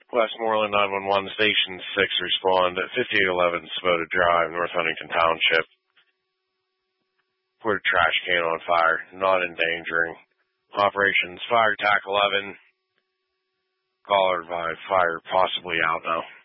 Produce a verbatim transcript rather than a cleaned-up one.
Westmoreland nine one one, Station six, respond at fifty-eight eleven Sabota Drive, North Huntington Township. Put a trash can on fire, not endangering. Operations Fire Tac eleven. Caller by fire, possibly out now.